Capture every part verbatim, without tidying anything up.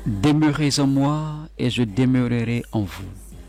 Demeurez en moi et je demeurerai en vous.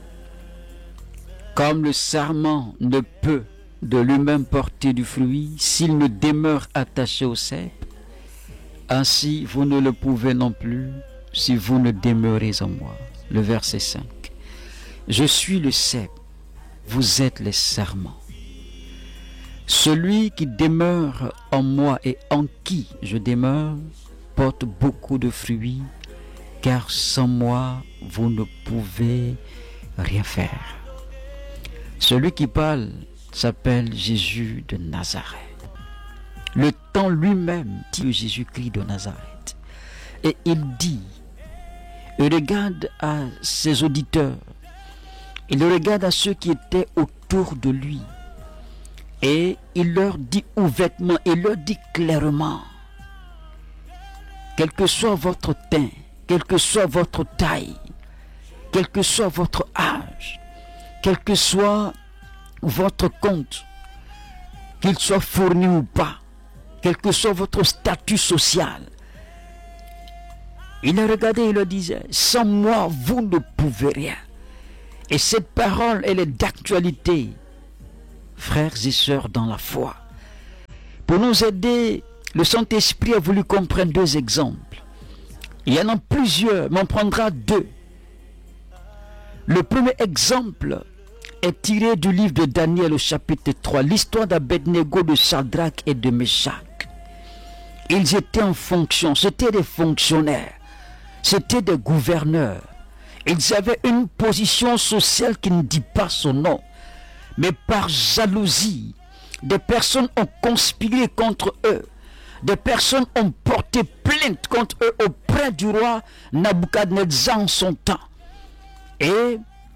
Comme le sarment ne peut de lui-même porter du fruit s'il ne demeure attaché au cep, ainsi vous ne le pouvez non plus si vous ne demeurez en moi. Le verset cinq. Je suis le cep, vous êtes les sarments. Celui qui demeure en moi et en qui je demeure porte beaucoup de fruits, car sans moi, vous ne pouvez rien faire. Celui qui parle s'appelle Jésus de Nazareth. Le temps lui-même dit Jésus-Christ de Nazareth. Et il dit, il regarde à ses auditeurs, il regarde à ceux qui étaient autour de lui, et il leur dit ouvertement, il leur dit clairement, quel que soit votre teint, quelle que soit votre taille, quel que soit votre âge, quel que soit votre compte, qu'il soit fourni ou pas, quel que soit votre statut social, il a regardé et leur disait, sans moi, vous ne pouvez rien. Et cette parole, elle est d'actualité, frères et sœurs dans la foi. Pour nous aider, le Saint-Esprit a voulu qu'on prenne deux exemples. Il y en a plusieurs, mais on prendra deux. Le premier exemple est tiré du livre de Daniel au chapitre trois, l'histoire d'Abednego, de Shadrach et de Meshach. Ils étaient en fonction, c'étaient des fonctionnaires, c'étaient des gouverneurs. Ils avaient une position sociale qui ne dit pas son nom. Mais par jalousie, des personnes ont conspiré contre eux. Des personnes ont porté plainte contre eux auprès du roi Nabuchodonosor en son temps. Et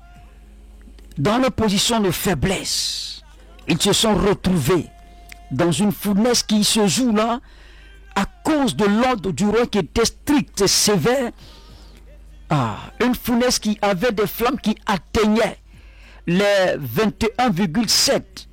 dans leur position de faiblesse, ils se sont retrouvés dans une fournaise qui se joue là à cause de l'ordre du roi qui était strict et sévère. Ah, une fournaise qui avait des flammes qui atteignaient les vingt et un virgule sept,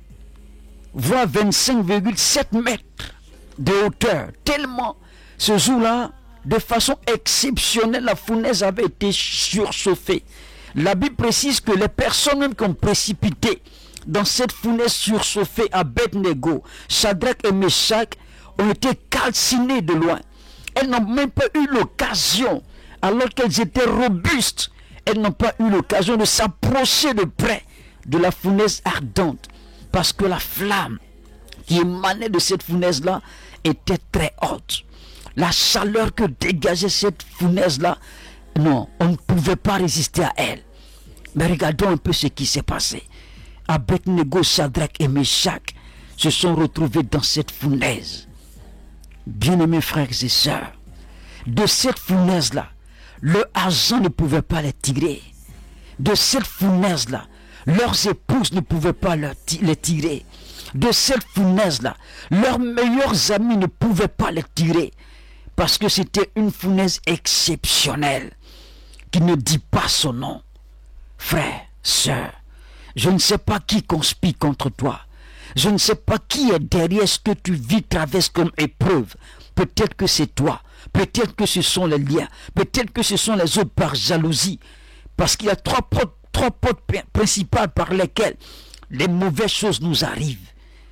voire vingt-cinq virgule sept mètres de hauteur. Tellement, ce jour-là, de façon exceptionnelle, la fournaise avait été surchauffée. La Bible précise que les personnes même qui ont précipité dans cette fournaise surchauffée, Abednego, Shadrach et Meshach, ont été calcinées de loin. Elles n'ont même pas eu l'occasion, alors qu'elles étaient robustes, elles n'ont pas eu l'occasion de s'approcher de près de la fournaise ardente, parce que la flamme qui émanait de cette fournaise-là était très haute. La chaleur que dégageait cette fournaise-là, non, on ne pouvait pas résister à elle. Mais regardons un peu ce qui s'est passé. Abednego, Shadrach et Meshach se sont retrouvés dans cette fournaise. Bien-aimés frères et sœurs, de cette fournaise-là, le argent ne pouvait pas les tirer. De cette fournaise-là, leurs épouses ne pouvaient pas les tirer. De cette fournaise-là, leurs meilleurs amis ne pouvaient pas les tirer. Parce que c'était une fournaise exceptionnelle qui ne dit pas son nom. Frère, sœur, je ne sais pas qui conspire contre toi. Je ne sais pas qui est derrière ce que tu vis, traverses comme épreuve. Peut-être que c'est toi. Peut-être que ce sont les liens. Peut-être que ce sont les autres par jalousie. Parce qu'il y a trois portes, trois portes principales par lesquelles les mauvaises choses nous arrivent.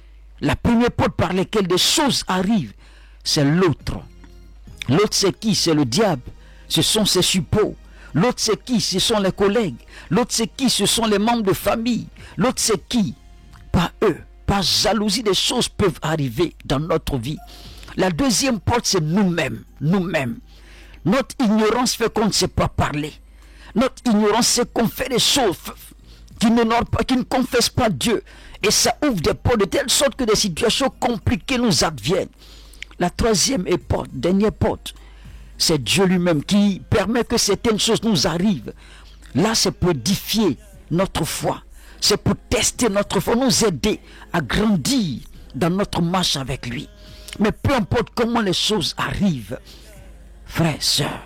La première porte par laquelle des choses arrivent, c'est l'autre. L'autre c'est qui? C'est le diable. Ce sont ses suppôts. L'autre c'est qui? Ce sont les collègues. L'autre c'est qui? Ce sont les membres de famille. L'autre c'est qui? Pas eux. Par jalousie, des choses peuvent arriver dans notre vie. La deuxième porte, c'est nous-mêmes. Nous-mêmes. Notre ignorance fait qu'on ne sait pas parler. Notre ignorance, c'est qu'on fait des choses qui ne, pas, qui ne confessent pas Dieu. Et ça ouvre des portes de telle sorte que des situations compliquées nous adviennent. La troisième porte, dernière porte, c'est Dieu lui-même qui permet que certaines choses nous arrivent. Là, c'est pour édifier notre foi. C'est pour tester notre foi, nous aider à grandir dans notre marche avec lui. Mais peu importe comment les choses arrivent, frères, sœurs,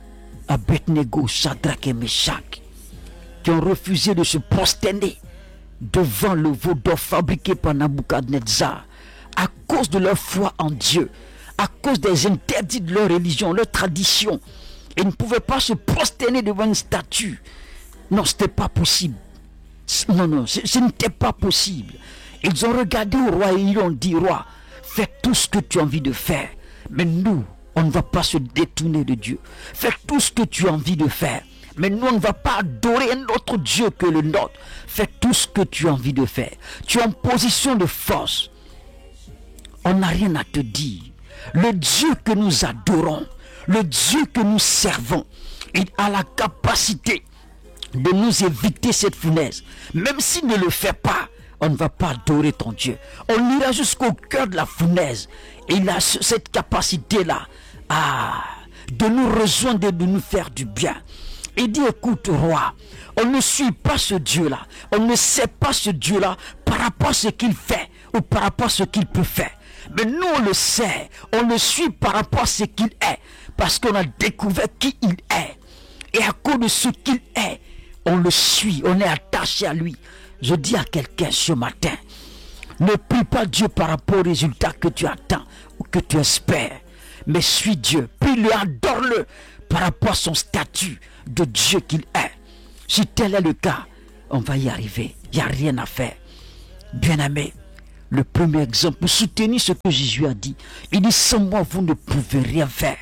Abednego, Shadrach et Meshach, qui ont refusé de se prosterner devant le veau d'or fabriqué par Nabuchodonosor, à cause de leur foi en Dieu, à cause des interdits de leur religion, leur tradition, Ils ne pouvaient pas se prosterner devant une statue. Non, ce n'était pas possible. Non, non, ce, ce n'était pas possible. Ils ont regardé au roi et ils ont dit, roi, fais tout ce que tu as envie de faire. Mais nous, on ne va pas se détourner de Dieu. Fais tout ce que tu as envie de faire. Mais nous, on ne va pas adorer un autre Dieu que le nôtre. Fais tout ce que tu as envie de faire. Tu es en position de force. On n'a rien à te dire. Le Dieu que nous adorons, le Dieu que nous servons, il a la capacité de nous éviter cette fournaise. Même s'il ne le fait pas, on ne va pas adorer ton Dieu. On ira jusqu'au cœur de la fournaise. Et il a cette capacité-là ah, de nous rejoindre et de nous faire du bien. Il dit, écoute, roi, on ne suit pas ce Dieu-là. On ne sait pas ce Dieu-là par rapport à ce qu'il fait ou par rapport à ce qu'il peut faire. Mais nous, on le sait. On le suit par rapport à ce qu'il est. Parce qu'on a découvert qui il est. Et à cause de ce qu'il est, on le suit. On est attaché à lui. Je dis à quelqu'un ce matin, ne prie pas Dieu par rapport au résultat que tu attends ou que tu espères. Mais suis Dieu. Prie-le, adore-le par rapport à son statut de Dieu qu'il est. Si tel est le cas, on va y arriver. Il n'y a rien à faire. Bien-aimé, le premier exemple pour soutenir ce que Jésus a dit. Il dit, sans moi, vous ne pouvez rien faire.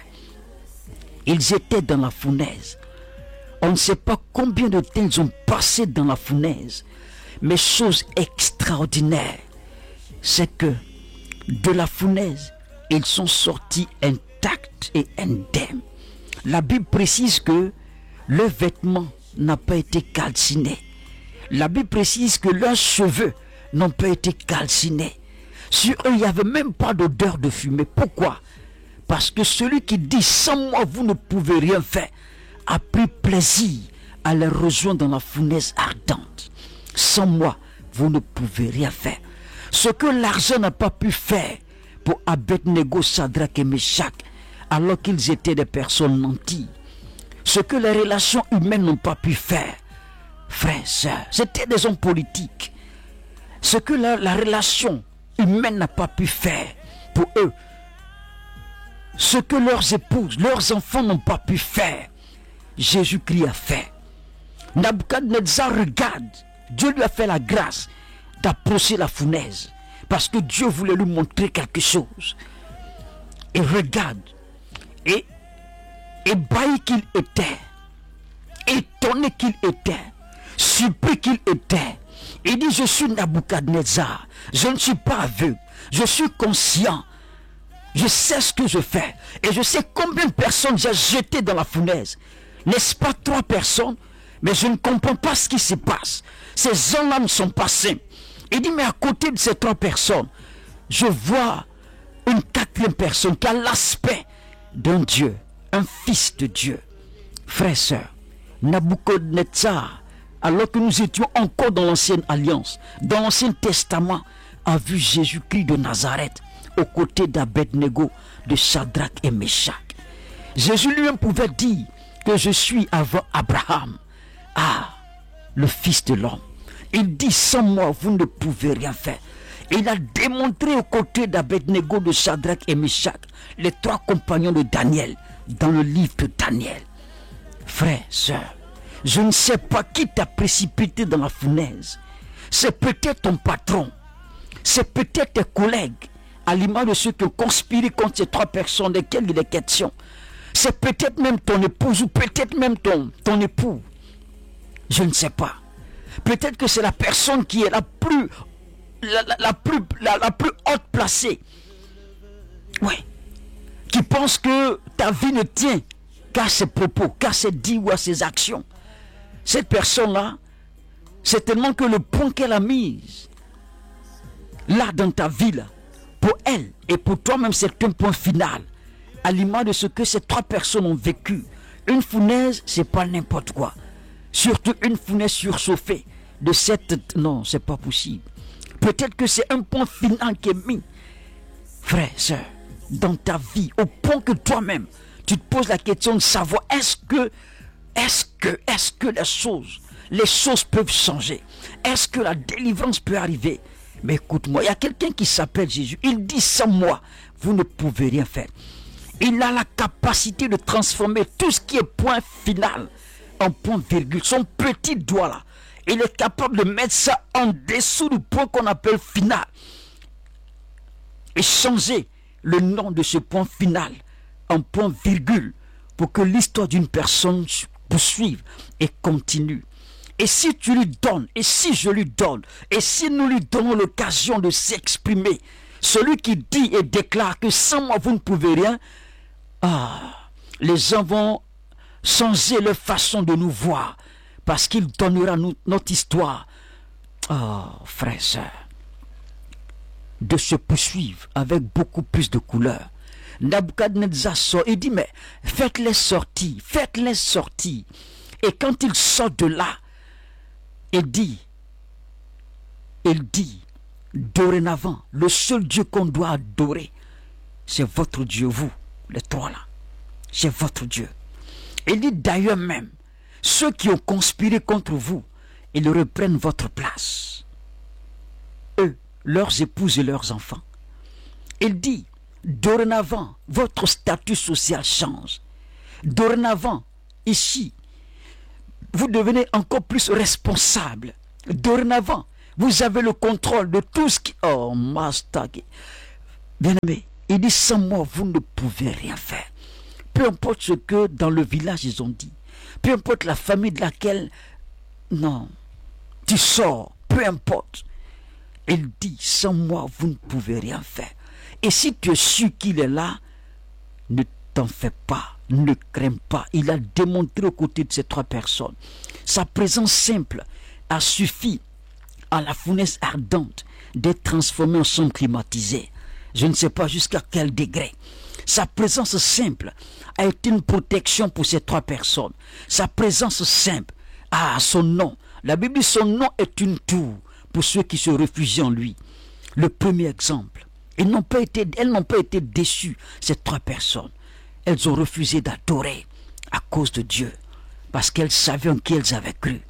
Ils étaient dans la fournaise. On ne sait pas combien de temps ils ont passé dans la fournaise. Mais chose extraordinaire, c'est que de la fournaise, ils sont sortis intacts et indemnes. La Bible précise que le vêtement n'a pas été calciné. La Bible précise que leurs cheveux n'ont pas été calcinés. Sur eux, il n'y avait même pas d'odeur de fumée. Pourquoi? Parce que celui qui dit « sans moi, vous ne pouvez rien faire » a pris plaisir à les rejoindre dans la fournaise ardente. Sans moi, vous ne pouvez rien faire. Ce que l'argent n'a pas pu faire pour Abednego, Shadrach et Meshach, alors qu'ils étaient des personnes nanties. Ce que les relations humaines n'ont pas pu faire, frères, sœurs, c'était des hommes politiques. Ce que la, la relation humaine n'a pas pu faire pour eux, ce que leurs épouses, leurs enfants n'ont pas pu faire, Jésus-Christ a fait. Nabuchodonosor regarde, Dieu lui a fait la grâce d'approcher la fournaise parce que Dieu voulait lui montrer quelque chose. Et regarde, et ébahi qu'il était, étonné qu'il était, surpris qu'il était, il dit, je suis Nabuchodonosor, je ne suis pas aveugle, je suis conscient, je sais ce que je fais, et je sais combien de personnes j'ai jetées dans la fournaise. N'est-ce pas trois personnes? Mais je ne comprends pas ce qui se passe. Ces gens-là ne sont pas saints. Il dit, mais à côté de ces trois personnes, je vois une quatrième personne qui a l'aspect d'un Dieu, un fils de Dieu. Frères et sœurs, Nabuchodonosor, alors que nous étions encore dans l'ancienne alliance, dans l'ancien testament, a vu Jésus-Christ de Nazareth aux côtés d'Abednego, de Shadrach et Meshach. Jésus lui-même pouvait dire que je suis avant Abraham. Ah, le Fils de l'homme. Il dit, sans moi, vous ne pouvez rien faire. Il a démontré aux côtés d'Abednego, de Shadrach et Meshach, les trois compagnons de Daniel, dans le livre de Daniel. Frères, sœurs, je ne sais pas qui t'a précipité dans la fournaise. C'est peut-être ton patron. C'est peut-être tes collègues, à l'image de ceux qui ont conspiré contre ces trois personnes desquelles il est question. C'est peut-être même ton épouse ou peut-être même ton, ton époux. Je ne sais pas. Peut-être que c'est la personne qui est la plus, la, la, la plus, la, la plus haute placée. Oui. Qui pense que ta vie ne tient qu'à ses propos, qu'à ses dits ou à ses actions. Cette personne-là, c'est tellement que le point qu'elle a mis là dans ta vie, là, pour elle et pour toi-même, c'est un point final. À l'image de ce que ces trois personnes ont vécu. Une fournaise, c'est pas n'importe quoi. Surtout une fournaise surchauffée de cette... Non, c'est pas possible. Peut-être que c'est un point final qui est mis, frère, sœur, dans ta vie, au point que toi-même, tu te poses la question de savoir est-ce que, est-ce que, est-ce que les choses, les choses peuvent changer? Est-ce que la délivrance peut arriver? Mais écoute-moi, il y a quelqu'un qui s'appelle Jésus. Il dit, sans moi, vous ne pouvez rien faire. Il a la capacité de transformer tout ce qui est point final en point virgule. Son petit doigt là, il est capable de mettre ça en dessous du point qu'on appelle final. Et changer le nom de ce point final en point virgule pour que l'histoire d'une personne poursuive et continue. Et si tu lui donnes, et si je lui donne, et si nous lui donnons l'occasion de s'exprimer, celui qui dit et déclare que sans moi vous ne pouvez rien, ah, les gens vont changer leur façon de nous voir parce qu'il donnera nous, notre histoire, oh, frères et sœurs, de se poursuivre avec beaucoup plus de couleurs. Nabuchodonosor sort et dit, mais faites-les sortir, faites-les sortir. Et quand il sort de là, il dit, il dit, dorénavant, le seul Dieu qu'on doit adorer, c'est votre Dieu, vous, les trois là. C'est votre Dieu. Il dit d'ailleurs même, ceux qui ont conspiré contre vous, ils reprennent votre place. Eux, leurs épouses et leurs enfants. Il dit, dorénavant, votre statut social change. Dorénavant, ici, vous devenez encore plus responsable. Dorénavant, vous avez le contrôle de tout ce qui... Oh, master. Bien-aimé, il dit, sans moi, vous ne pouvez rien faire. Peu importe ce que dans le village ils ont dit. Peu importe la famille de laquelle... Non, tu sors, peu importe. Il dit, sans moi, vous ne pouvez rien faire. Et si tu es sûr qu'il est là, ne t'en fais pas, ne crains pas. Il a démontré aux côtés de ces trois personnes. Sa présence simple a suffi à la fournaise ardente d'être transformée en chambre climatisée. Je ne sais pas jusqu'à quel degré. Sa présence simple a été une protection pour ces trois personnes. Sa présence simple, ah, son nom. La Bible dit son nom est une tour pour ceux qui se réfugient en lui. Le premier exemple. Ils n'ont pas été, elles n'ont pas été déçues, ces trois personnes. Elles ont refusé d'adorer à cause de Dieu, parce qu'elles savaient en qui elles avaient cru.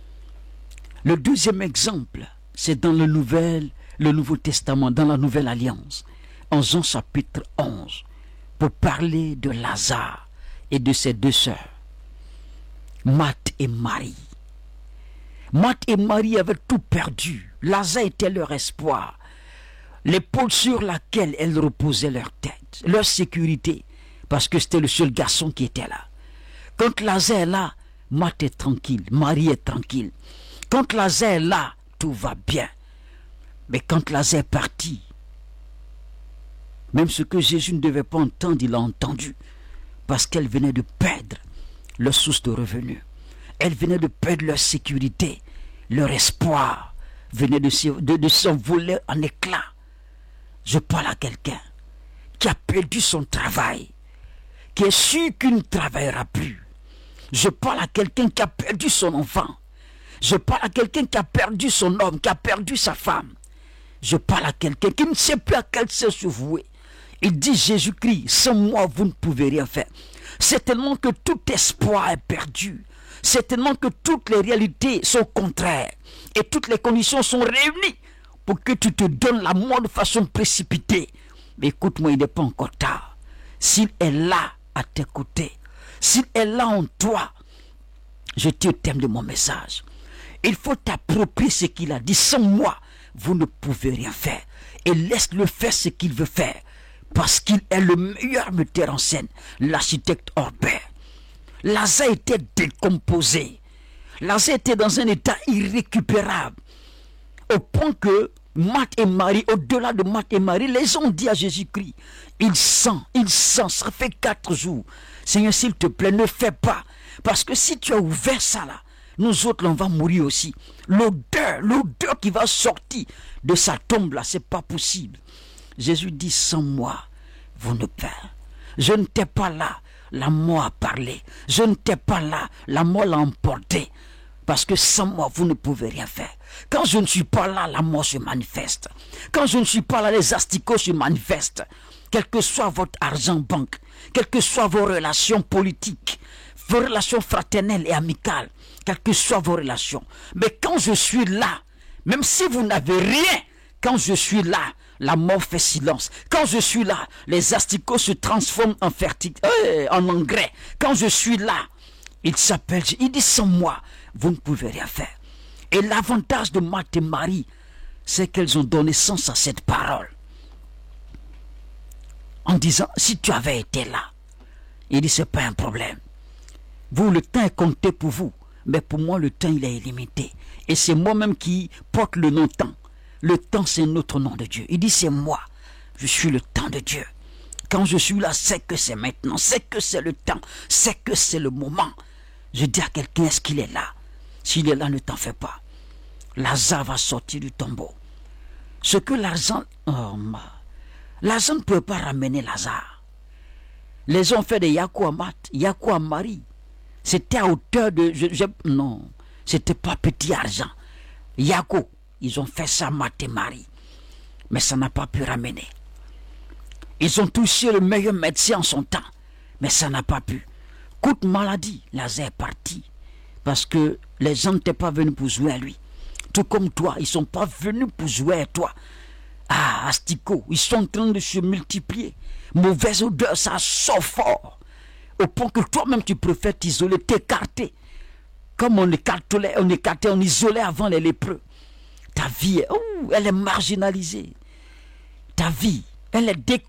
Le deuxième exemple, c'est dans le, nouvel, le Nouveau Testament, dans la Nouvelle Alliance, en Jean chapitre onze, pour parler de Lazare et de ses deux sœurs, Marthe et Marie. Marthe et Marie avaient tout perdu. Lazare était leur espoir, l'épaule sur laquelle elles reposaient leur tête, leur sécurité, parce que c'était le seul garçon qui était là. Quand Lazare est là, Marthe est tranquille, Marie est tranquille. Quand Lazare est là, tout va bien. Mais quand Lazare est parti, même ce que Jésus ne devait pas entendre, il a entendu, parce qu'elle venait de perdre leur source de revenus. Elle venait de perdre leur sécurité, leur espoir venait de, de, de s'envoler en éclats. Je parle à quelqu'un qui a perdu son travail, qui est sûr qu'il ne travaillera plus. Je parle à quelqu'un qui a perdu son enfant. Je parle à quelqu'un qui a perdu son homme, qui a perdu sa femme. Je parle à quelqu'un qui ne sait plus à quel se vouer. Il dit, Jésus-Christ, sans moi, vous ne pouvez rien faire. C'est tellement que tout espoir est perdu. C'est tellement que toutes les réalités sont contraires. Et toutes les conditions sont réunies pour que tu te donnes la mort de façon précipitée. Mais écoute-moi, il n'est pas encore tard. S'il est là à tes côtés, s'il est là en toi, je tire au terme de mon message. Il faut t'approprier ce qu'il a dit. Sans moi, vous ne pouvez rien faire. Et laisse-le faire ce qu'il veut faire. Parce qu'il est le meilleur metteur en scène, l'architecte Orbert. Lazare était décomposé. Lazare était dans un état irrécupérable. Au point que Marthe et Marie, au-delà de Marthe et Marie, les ont dit à Jésus-Christ, il sent, il sent, ça fait quatre jours. Seigneur, s'il te plaît, ne fais pas. Parce que si tu as ouvert ça là, nous autres, on va mourir aussi. L'odeur, l'odeur qui va sortir de sa tombe là, c'est pas possible. Jésus dit, sans moi, vous ne pouvez. Je ne t'ai pas là, la mort a parlé. Je ne t'ai pas là, la mort l'a emporté. Parce que sans moi, vous ne pouvez rien faire. Quand je ne suis pas là, la mort se manifeste. Quand je ne suis pas là, les asticots se manifestent. Quel que soit votre argent banque, quelles que soient vos relations politiques, vos relations fraternelles et amicales, quelles que soient vos relations. Mais quand je suis là, même si vous n'avez rien, Quand je suis là, la mort fait silence. Quand je suis là, les asticots se transforment en fertig... euh, en engrais. Quand je suis là, il s'appelle, il dit sans moi, vous ne pouvez rien faire. Et l'avantage de Marthe et Marie, c'est qu'elles ont donné sens à cette parole. En disant, si tu avais été là, il dit, c'est pas un problème. Vous, le temps est compté pour vous, mais pour moi, le temps, il est illimité. Et c'est moi-même qui porte le nom temps. Le temps, c'est un autre nom de Dieu. Il dit, c'est moi. Je suis le temps de Dieu. Quand je suis là, c'est que c'est maintenant. C'est que c'est le temps. C'est que c'est le moment. Je dis à quelqu'un, est-ce qu'il est là? S'il est là, ne t'en fais pas. Lazare va sortir du tombeau. Ce que l'argent... Oh, ma... L'argent ne peut pas ramener Lazare. Les gens ont fait des Yakou à Marthe, Yakou à Marie. C'était à hauteur de... Je, je, non, c'était pas petit argent. Yakou, ils ont fait ça à Marthe et Marie. Mais ça n'a pas pu ramener. Ils ont touché le meilleur médecin en son temps. Mais ça n'a pas pu. Coup de maladie, Lazare est parti. Parce que les gens n'étaient pas venus pour jouer à lui. Tout comme toi, ils ne sont pas venus pour jouer à toi. Ah, asticot, ils sont en train de se multiplier. Mauvaise odeur, ça sort fort. Au point que toi-même, tu préfères t'isoler, t'écarter. Comme on écartait, on écartait, on isolait avant les lépreux. Ta vie, oh, elle est marginalisée. Ta vie, elle est découverte.